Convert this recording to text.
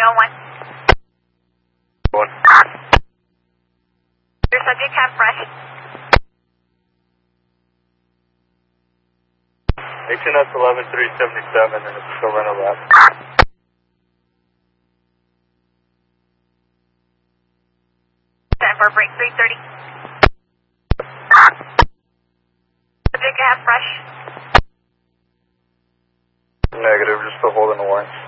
901. Your subject have fresh. HNS 11377 and it's still running left. Time for break 330. Subject have fresh. Negative, just still holding the warrants.